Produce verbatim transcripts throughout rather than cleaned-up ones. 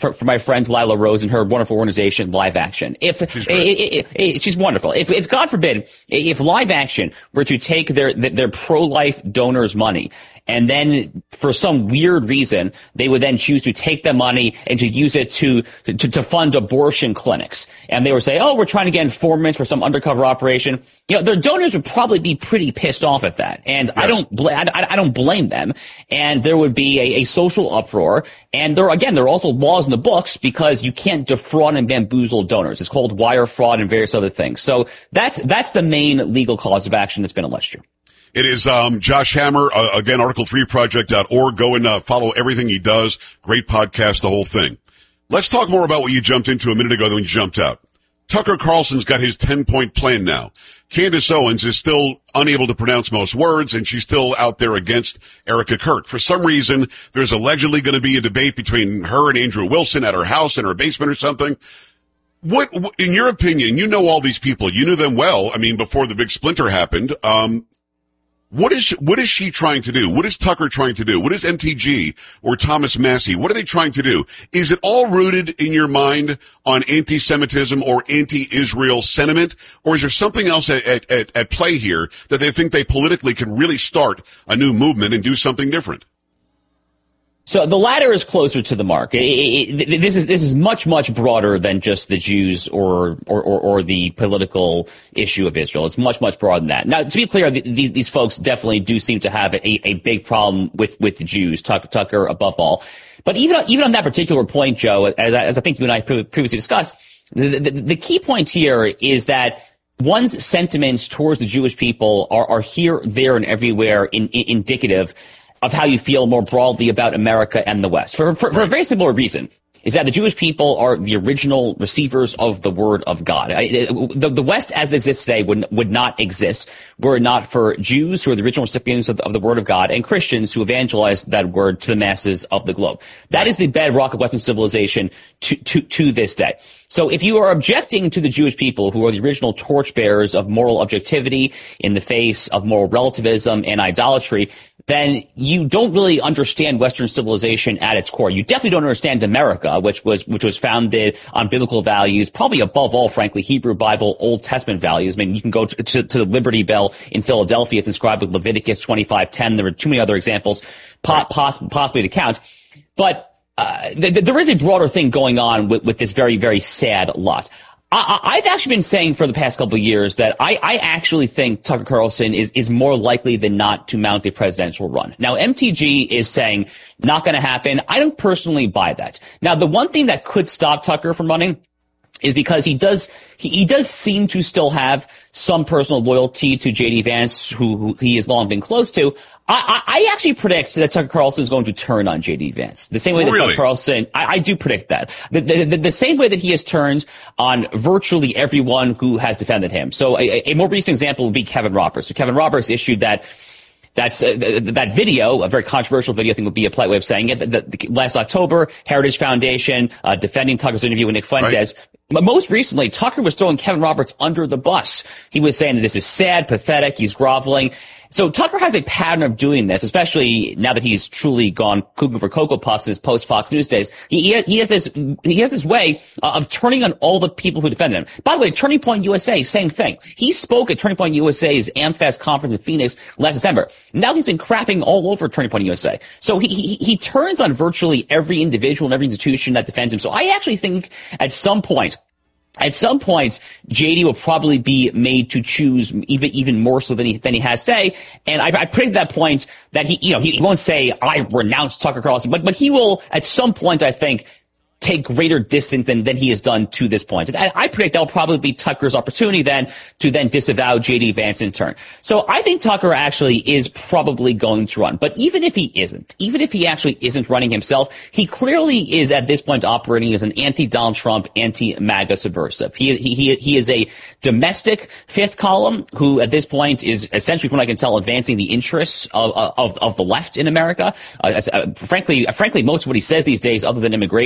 for, for my friend Lila Rose and her wonderful organization, Live Action. If she's, it, it, it, she's wonderful. If, if God forbid, if Live Action were to take their their pro-life donors' money, and then for some weird reason they would then choose to take the money and to use it to to, to fund abortion clinics, and they would say, "Oh, we're trying to get informants for some undercover operation," you know, their donors would probably be pretty pissed off at that, and yes. I don't bl- I, I don't blame them, and there would be a, a social uproar, and there again there are also laws in the books because you can't defraud and bamboozle donors. It's called wire fraud and various other things. So that's that's the main legal cause of action that's been alleged here. It is um Josh Hammer, uh, again, article three project dot org. Go and uh, follow everything he does. Great podcast, the whole thing. Let's talk more about what you jumped into a minute ago when you jumped out. Tucker Carlson's got his ten-point plan now. Candace Owens is still unable to pronounce most words, and she's still out there against Erica Kirk. For some reason, there's allegedly going to be a debate between her and Andrew Wilson at her house in her basement or something. What, in your opinion, you know all these people. You knew them well, I mean, before the big splinter happened. Um What is, what is she trying to do? What is Tucker trying to do? What is M T G or Thomas Massie? What are they trying to do? Is it all rooted in your mind on anti-Semitism or anti-Israel sentiment? Or is there something else at, at, at, at play here that they think they politically can really start a new movement and do something different? So the latter is closer to the mark. It, it, this is this is much much broader than just the Jews or, or or or the political issue of Israel. It's much much broader than that. Now, to be clear, these these folks definitely do seem to have a, a big problem with with the Jews, Tucker, Tucker above all. But even even on that particular point, Joe, as, as I think you and I previously discussed, the, the, the key point here is that one's sentiments towards the Jewish people are are here, there, and everywhere in, in, indicative of how you feel more broadly about America and the West. For, for, for a very similar reason, is that the Jewish people are the original receivers of the Word of God. I, the, the West as it exists today would, would not exist were it not for Jews who are the original recipients of the, of the Word of God and Christians who evangelized that Word to the masses of the globe. That is the bedrock of Western civilization to, to, to this day. So if you are objecting to the Jewish people who are the original torchbearers of moral objectivity in the face of moral relativism and idolatry, then you don't really understand Western civilization at its core. You definitely don't understand America, which was which was founded on biblical values, probably above all, frankly, Hebrew Bible, Old Testament values. I mean, you can go to, to, to the Liberty Bell in Philadelphia. It's inscribed with Leviticus twenty-five ten. There are too many other examples po- poss- possibly to count. But uh, th- th- there is a broader thing going on with, with this very, very sad lot. I, I've actually been saying for the past couple of years that I, I actually think Tucker Carlson is, is more likely than not to mount a presidential run. Now, M T G is saying not going to happen. I don't personally buy that. Now, the one thing that could stop Tucker from running is because he does he, he does seem to still have some personal loyalty to J D Vance, who, who he has long been close to. I, I actually predict that Tucker Carlson is going to turn on J D Vance. The same way that really? Tucker Carlson, I, I do predict that. The, the, the, the same way that he has turned on virtually everyone who has defended him. So a, a more recent example would be Kevin Roberts. So Kevin Roberts issued that That's uh, that video, a very controversial video, I think would be a polite way of saying it. The, the, last October, Heritage Foundation uh, defending Tucker's interview with Nick Fuentes. Right. But most recently, Tucker was throwing Kevin Roberts under the bus. He was saying that this is sad, pathetic, he's groveling. So Tucker has a pattern of doing this, especially now that he's truly gone cuckoo for Cocoa Puffs in his post-Fox News days. He, he has this, he has this way of turning on all the people who defend him. By the way, Turning Point U S A, same thing. He spoke at Turning Point U S A's AmFest conference in Phoenix last December. Now he's been crapping all over Turning Point U S A. So he, he, he turns on virtually every individual and every institution that defends him. So I actually think at some point, At some point, J D will probably be made to choose even even more so than he than he has today. And I, I predict at that point that he, you know, he, he won't say I renounce Tucker Carlson, but but he will at some point, I think, take greater distance than, than he has done to this point. And I, I predict that'll probably be Tucker's opportunity then to then disavow J D Vance in turn. So I think Tucker actually is probably going to run. But even if he isn't, even if he actually isn't running himself, he clearly is at this point operating as an anti-Donald Trump, anti-MAGA subversive. He, he, he, he is a domestic fifth column who at this point is essentially, from what I can tell, advancing the interests of, of, of the left in America. Uh, uh, frankly, frankly, most of what he says these days, other than immigration,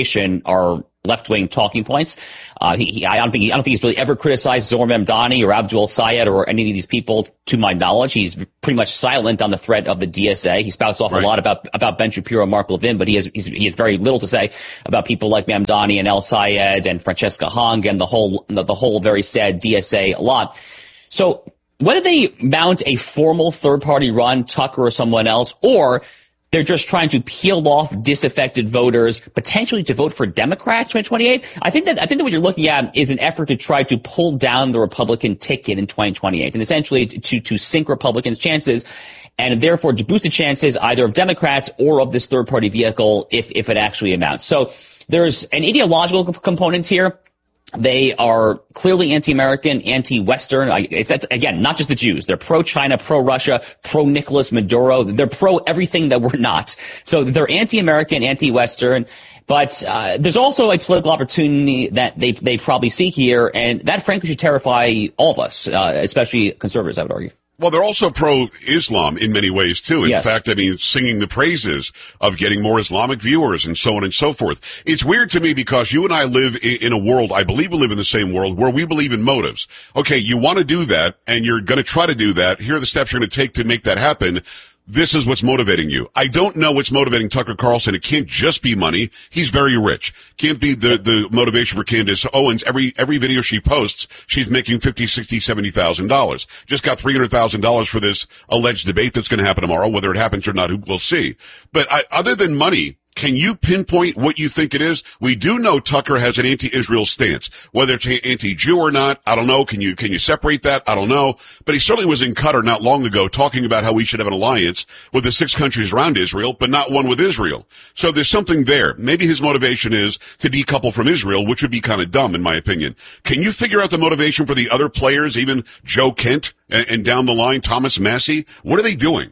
are left-wing talking points. Uh, he, he, I don't think he, I don't think he's really ever criticized Zohar Mamdani or Abdul Sayed or any of these people, to my knowledge. He's pretty much silent on the threat of the D S A. He spouts off right. a lot about about Ben Shapiro and Mark Levin, but he has he's, he has very little to say about people like Mamdani and El Sayed and Francesca Hong and the whole the, the whole very sad D S A lot. So whether they mount a formal third-party run, Tucker or someone else, or they're just trying to peel off disaffected voters, potentially to vote for Democrats in twenty twenty-eight. I think that, I think that what you're looking at is an effort to try to pull down the Republican ticket in twenty twenty-eight and essentially to, to sink Republicans' chances and therefore to boost the chances either of Democrats or of this third party vehicle if, if it actually amounts. So there's an ideological component here. They are clearly anti-American, anti-Western. I, it's, that's, again, not just the Jews. They're pro-China, pro-Russia, pro-Nicolas Maduro. They're pro-everything that we're not. So they're anti-American, anti-Western. But uh, there's also a political opportunity that they they probably see here, and that, frankly, should terrify all of us, uh, especially conservatives, I would argue. Well, they're also pro-Islam in many ways, too. In yes. fact, I mean, singing the praises of getting more Islamic viewers and so on and so forth. It's weird to me because you and I live in a world, I believe we live in the same world, where we believe in motives. Okay, you want to do that, and you're going to try to do that. Here are the steps you're going to take to make that happen. This is what's motivating you. I don't know what's motivating Tucker Carlson. It can't just be money. He's very rich. Can't be the, the motivation for Candace Owens. Every, every video she posts, she's making fifty, sixty, seventy thousand dollars. Just got three hundred thousand dollars for this alleged debate that's going to happen tomorrow. Whether it happens or not, we'll see. But I, other than money, can you pinpoint what you think it is? We do know Tucker has an anti-Israel stance. Whether it's anti-Jew or not, I don't know. Can you, can you separate that? I don't know. But he certainly was in Qatar not long ago talking about how we should have an alliance with the six countries around Israel, but not one with Israel. So there's something there. Maybe his motivation is to decouple from Israel, which would be kind of dumb in my opinion. Can you figure out the motivation for the other players, even Joe Kent and, and down the line, Thomas Massey? What are they doing?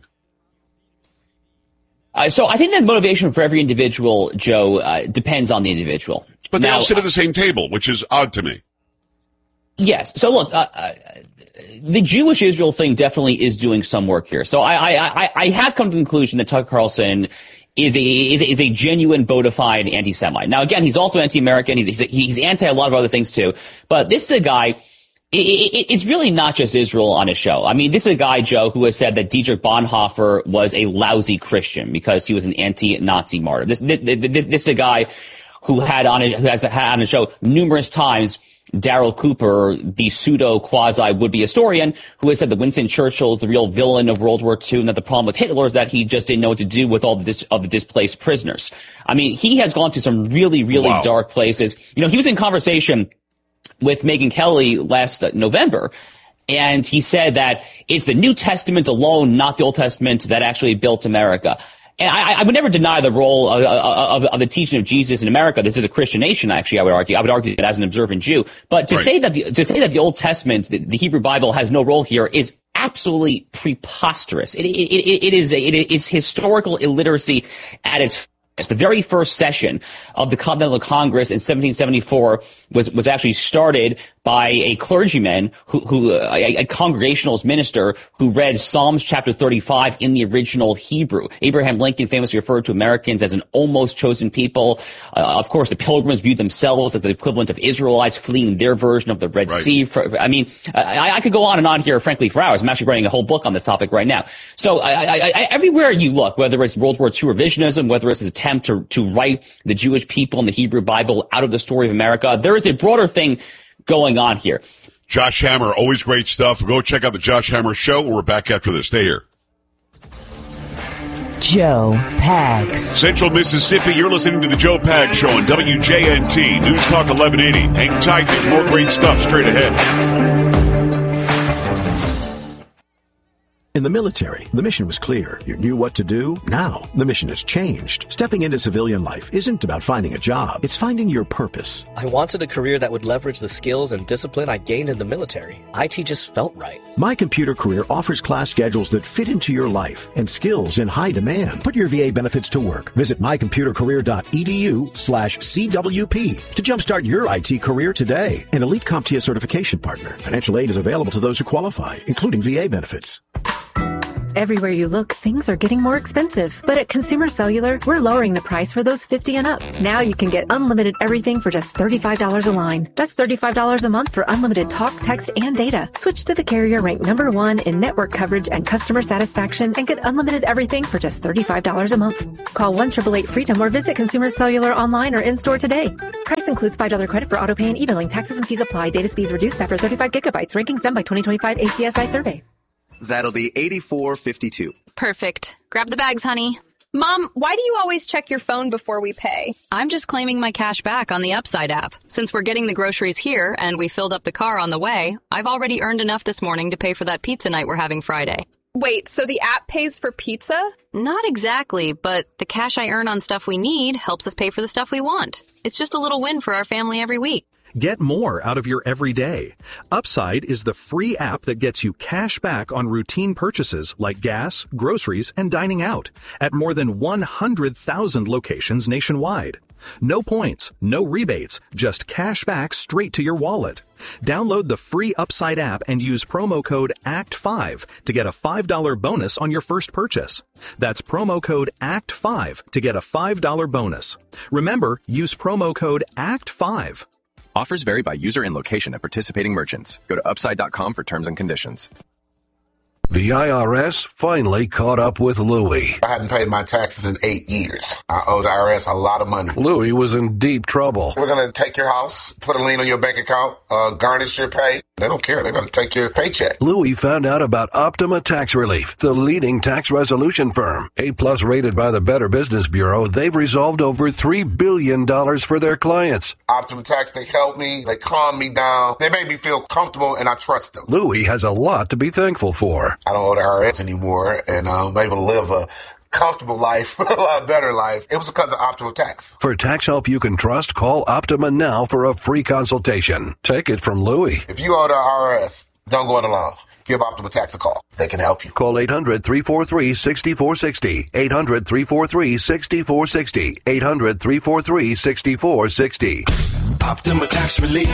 Uh, so I think that motivation for every individual, Joe, uh, depends on the individual. But they now, all sit at the same table, which is odd to me. Yes. So look, uh, uh, the Jewish Israel thing definitely is doing some work here. So I, I, I, I have come to the conclusion that Tucker Carlson is a, is a, is a genuine bona fide anti-Semite. Now, again, he's also anti-American. He's, he's anti a lot of other things too. But this is a guy. It's really not just Israel on his show. I mean, this is a guy, Joe, who has said that Dietrich Bonhoeffer was a lousy Christian because he was an anti-Nazi martyr. This, this, this, this is a guy who had on his, who has had on his show numerous times Daryl Cooper, the pseudo quasi would-be historian, who has said that Winston Churchill is the real villain of World War Two, and that the problem with Hitler is that he just didn't know what to do with all the dis- of the displaced prisoners. I mean, he has gone to some really, really wow. dark places. You know, he was in conversation with Megyn Kelly last November, and he said that it's the New Testament alone, not the Old Testament, that actually built America. And I, I would never deny the role of, of, of the teaching of Jesus in America. This is a Christian nation, actually, I would argue. I would argue that as an observant Jew. But to right. say that the, to say that the Old Testament, the, the Hebrew Bible, has no role here is absolutely preposterous. It, it, it, it is a, it is historical illiteracy at its It's the very first session of the Continental Congress in seventeen seventy-four was, was actually started by a clergyman who, who, a, a congregationalist minister who read Psalms chapter thirty-five in the original Hebrew. Abraham Lincoln famously referred to Americans as an almost chosen people. Uh, of course, the Pilgrims viewed themselves as the equivalent of Israelites fleeing their version of the Red right. Sea. For, I mean, I, I could go on and on here, frankly, for hours. I'm actually writing a whole book on this topic right now. So I, I, I, everywhere you look, whether it's World War Two revisionism, whether it's an attempt to, to write the Jewish people and the Hebrew Bible out of the story of America, there is a broader thing going on here. Josh Hammer, always great stuff. Go check out the Josh Hammer Show. We're back after this. Stay here. Joe Pags. Central Mississippi, you're listening to the Joe Pags Show on W J N T, News Talk eleven eighty. Hang tight, there's more great stuff straight ahead. In the military, the mission was clear. You knew what to do. Now, the mission has changed. Stepping into civilian life isn't about finding a job. It's finding your purpose. I wanted a career that would leverage the skills and discipline I gained in the military. I T just felt right. My Computer Career offers class schedules that fit into your life and skills in high demand. Put your V A benefits to work. Visit mycomputercareer.edu slash CWP to jumpstart your I T career today. An Elite CompTIA certification partner. Financial aid is available to those who qualify, including V A benefits. Everywhere you look, things are getting more expensive. But at Consumer Cellular, we're lowering the price for those fifty and up. Now you can get unlimited everything for just thirty-five dollars a line. That's thirty-five dollars a month for unlimited talk, text, and data. Switch to the carrier ranked number one in network coverage and customer satisfaction and get unlimited everything for just thirty-five dollars a month. Call one eight eight eight freedom or visit Consumer Cellular online or in-store today. Price includes five dollars credit for auto pay and e-billing. Taxes and fees apply. Data speeds reduced after thirty-five gigabytes. Rankings done by twenty twenty-five A C S I survey. That'll be eighty-four fifty-two. Perfect. Grab the bags, honey. Mom, why do you always check your phone before we pay? I'm just claiming my cash back on the Upside app. Since we're getting the groceries here and we filled up the car on the way, I've already earned enough this morning to pay for that pizza night we're having Friday. Wait, so the app pays for pizza? Not exactly, but the cash I earn on stuff we need helps us pay for the stuff we want. It's just a little win for our family every week. Get more out of your everyday. Upside is the free app that gets you cash back on routine purchases like gas, groceries, and dining out at more than one hundred thousand locations nationwide. No points, no rebates, just cash back straight to your wallet. Download the free Upside app and use promo code A C T five to get a five dollars bonus on your first purchase. That's promo code A C T five to get a five dollars bonus. Remember, use promo code A C T five. Offers vary by user and location at participating merchants. Go to upside dot com for terms and conditions. The I R S finally caught up with Louie. I hadn't paid my taxes in eight years. I owed the I R S a lot of money. Louie was in deep trouble. We're going to take your house, put a lien on your bank account, uh, garnish your pay. They don't care. They're going to take your paycheck. Louie found out about Optima Tax Relief, the leading tax resolution firm. A-plus rated by the Better Business Bureau, they've resolved over three billion dollars for their clients. Optima Tax, they help me. They calm me down. They make me feel comfortable, and I trust them. Louie has a lot to be thankful for. I don't owe the I R S anymore, and I'm able to live a comfortable life, a lot better life. It was because of Optima Tax. For tax help you can trust, call Optima now for a free consultation. Take it from Louie. If you owe the I R S, don't go it alone. Give Optima Tax a call. They can help you. Call eight hundred, three four three, six four six zero. eight hundred, three four three, six four six zero. eight hundred, three four three, six four six zero. Optima Tax Relief.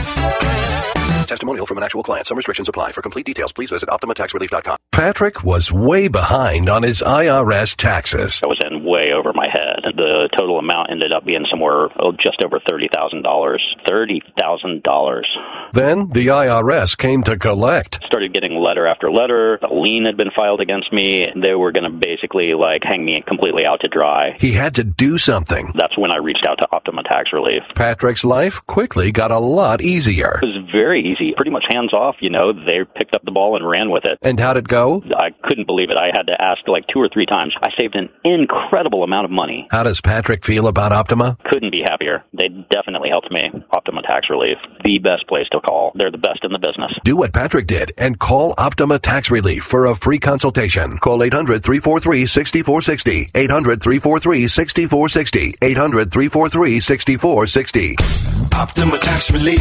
Testimonial from an actual client. Some restrictions apply. For complete details, please visit optima tax relief dot com. Patrick was way behind on his I R S taxes. I was in way over my head. The total amount ended up being somewhere oh, just over thirty thousand dollars. thirty thousand dollars. Then the I R S came to collect. Started getting letter after letter. A lien had been filed against me. They were going to basically like hang me completely out to dry. He had to do something. That's when I reached out to Optima Tax Relief. Patrick's life quickly got a lot easier. It was very easy. Pretty much hands off, you know. They picked up the ball and ran with it. And how'd it go? I couldn't believe it. I had to ask like two or three times. I saved an incredible amount of money. How does Patrick feel about Optima? Couldn't be happier. They definitely helped me. Optima Tax Relief, the best place to call. They're the best in the business. Do what Patrick did and call Optima Tax Relief for a free consultation. Call eight hundred, three four three, six four six zero. eight hundred, three four three, six four six zero. eight hundred, three four three, six four six zero. Optima Tax Relief.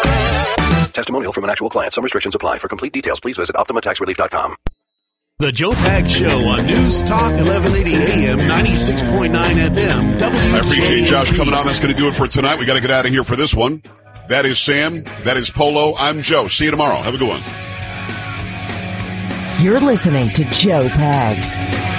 Testimonial from an actual client. Some restrictions apply. For complete details, please visit optima tax relief dot com. The Joe Pags Show on News Talk eleven eighty A M, ninety-six point nine F M. W J M P. I appreciate Josh coming on. That's going to do it for tonight. We got to get out of here for this one. That is Sam. That is Polo. I'm Joe. See you tomorrow. Have a good one. You're listening to Joe Pags.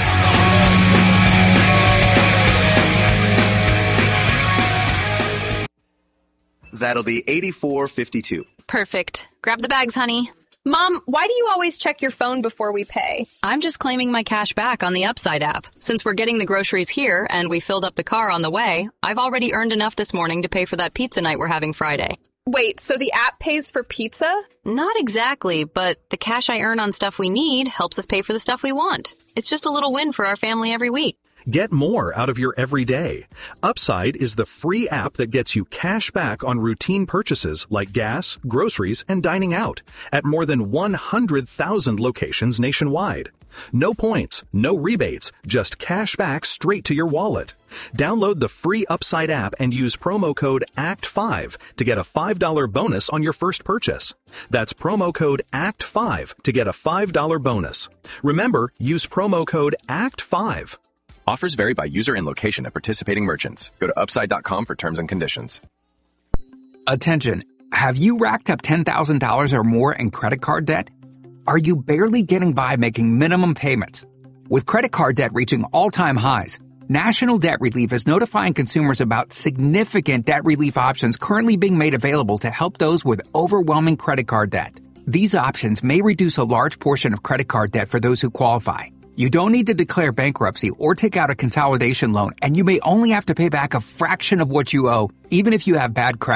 That'll be eighty-four fifty-two. Perfect. Grab the bags, honey. Mom, why do you always check your phone before we pay? I'm just claiming my cash back on the Upside app. Since we're getting the groceries here and we filled up the car on the way, I've already earned enough this morning to pay for that pizza night we're having Friday. Wait, so the app pays for pizza? Not exactly, but the cash I earn on stuff we need helps us pay for the stuff we want. It's just a little win for our family every week. Get more out of your everyday. Upside is the free app that gets you cash back on routine purchases like gas, groceries, and dining out at more than one hundred thousand locations nationwide. No points, no rebates, just cash back straight to your wallet. Download the free Upside app and use promo code A C T five to get a five dollars bonus on your first purchase. That's promo code A C T five to get a five dollars bonus. Remember, use promo code A C T five. Offers vary by user and location at participating merchants. Go to upside dot com for terms and conditions. Attention. Have you racked up ten thousand dollars or more in credit card debt? Are you barely getting by making minimum payments? With credit card debt reaching all-time highs, National Debt Relief is notifying consumers about significant debt relief options currently being made available to help those with overwhelming credit card debt. These options may reduce a large portion of credit card debt for those who qualify. You don't need to declare bankruptcy or take out a consolidation loan, and you may only have to pay back a fraction of what you owe, even if you have bad credit.